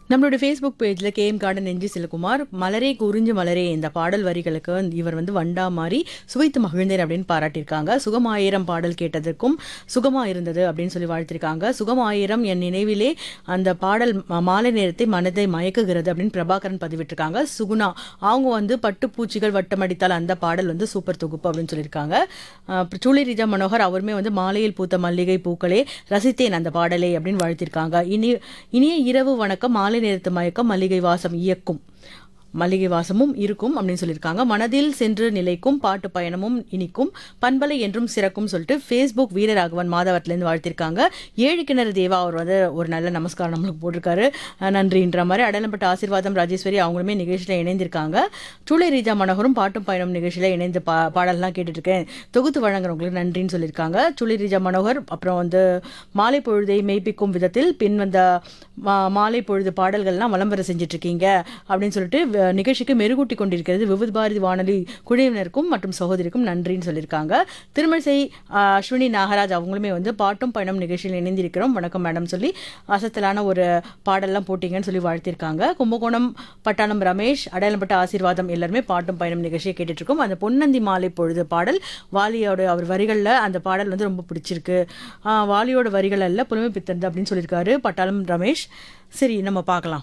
நம்மளோட ஃபேஸ்புக் பேஜில் KM garden NG Selkumar மலரே குறிஞ்சு மலரே இந்த பாடல் வரிகளுக்கு இவர் வண்டா மாறி சுவைத்து மகிழ்ந்தேன் அப்படின்னு பாராட்டியிருக்காங்க. சுகமாயிரம் பாடல் கேட்டதற்கும் சுகமா இருந்தது அப்படின்னு சொல்லி வாழ்த்திருக்காங்க. சுகமாயிரம் என் நினைவிலே அந்த பாடல் மாலை நேரத்தை மனதை மயக்குகிறது அப்படின்னு பிரபாகரன் பதிவிட்டிருக்காங்க. சுகுணா அவங்க பட்டுப்பூச்சிகள் வட்டமடித்தால் அந்த பாடல் சூப்பர் தொகுப்பு அப்படின்னு சொல்லியிருக்காங்க. சூளை ரிஜா மனோகர் அவருமே மாலையில் பூத்த மல்லிகை பூக்களே ரசித்தேன் அந்த பாடலை அப்படின்னு வாழ்த்திருக்காங்க. இனிய இரவு வணக்கம், மாலை நேரத்து மயக்கம் மல்லிகை வாசம் இயக்கும் மல்லிகை வாசமும் இருக்கும் அப்படின்னு சொல்லியிருக்காங்க. மனதில் சென்று நிலைக்கும் பாட்டு பயணமும் இனிக்கும் பண்பலை என்றும் சிறக்கும் சொல்லிட்டு ஃபேஸ்புக் வீரராகவன் மாதவத்திலேருந்து வாழ்த்திருக்காங்க. 7 கிணறு தேவா அவர் ஒரு நல்ல நமஸ்காரம் நம்மளுக்கு போட்டிருக்காரு, நன்றின்ற மாதிரி. அடையாளப்பட்ட ஆசீர்வாதம் ராஜேஸ்வரி அவங்களுமே நிகழ்ச்சியில் இணைந்திருக்காங்க. சூளை ரீஜா மனோகரும் பாட்டும் பயணம் நிகழ்ச்சியில் இணைந்து பாடல்லாம் கேட்டுட்டு இருக்கேன், தொகுத்து வழங்குறவங்களுக்கு நன்றின்னு சொல்லியிருக்காங்க. சூளை ரீஜா மனோகர் அப்புறம் மாலை பொழுதை மெய்ப்பிக்கும் விதத்தில் பின் வந்த மாலை பொழுது பாடல்கள்லாம் விளம்பரம் செஞ்சுட்டு இருக்கீங்க அப்படின்னு சொல்லிட்டு நிகழ்ச்சிக்கு மெருகூட்டி கொண்டிருக்கிறது விவித் பாரதி வானொலி குழுவினருக்கும் மற்றும் சகோதரிக்கும் நன்றின்னு சொல்லியிருக்காங்க. திருமழிசை அஸ்வினி நாகராஜ் அவங்களுமே பாட்டும் பயணம் நிகழ்ச்சியில் இணைந்திருக்கிறோம், வணக்கம் மேடம் சொல்லி அசத்தலான ஒரு பாடல்லாம் போட்டிங்கன்னு சொல்லி வாழ்த்திருக்காங்க. கும்பகோணம் பட்டாளம் ரமேஷ், அடையாளப்பட்ட ஆசீர்வாதம் எல்லாருமே பாட்டும் பயணம் நிகழ்ச்சியை கேட்டுட்டு இருக்கோம். அந்த பொன்னந்தி மாலை பொழுது பாடல் வாலியோட அவர் வரிகளில் அந்த பாடல் ரொம்ப பிடிச்சிருக்கு, வாலியோட வரிகள் அல்ல புலமை பித்தந்து அப்படின்னு சொல்லியிருக்காரு பட்டாளம் ரமேஷ். சரி, நம்ம பார்க்கலாம்.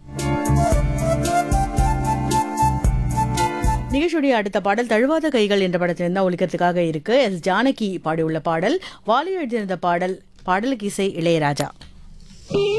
நிகழ்ச்சியுடைய அடுத்த பாடல் தழுவாத கைகள் என்ற படத்திலிருந்து ஒலிக்கிறதுக்காக இருக்கு. எஸ் ஜானகி பாடியுள்ள பாடல், வாலி எழுதியிருந்த பாடல், பாடலுக்கு இசை இளையராஜா.